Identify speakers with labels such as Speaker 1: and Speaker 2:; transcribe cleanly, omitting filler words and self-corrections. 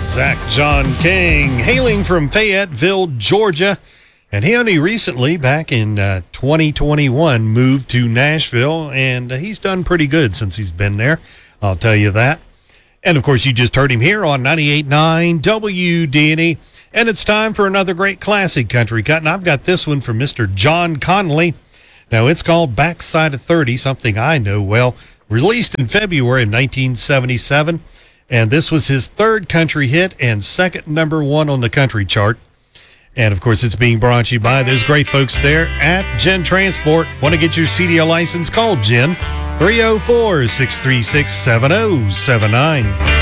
Speaker 1: Zach John King, hailing from Fayetteville, Georgia. And he only recently, back in 2021, moved to Nashville, and he's done pretty good since he's been there. I'll tell you that. And, of course, you just heard him here on 98.9 WDNE. And it's time for another great classic country cut. And I've got this one from Mr. John Connolly. Now, it's called Backside of 30, something I know well. Released in February of 1977. And this was his third country hit and second number one on the country chart. And, of course, it's being brought to you by those great folks there at Jen Transport. Want to get your CDL license? Call Jen, 304-636-7079.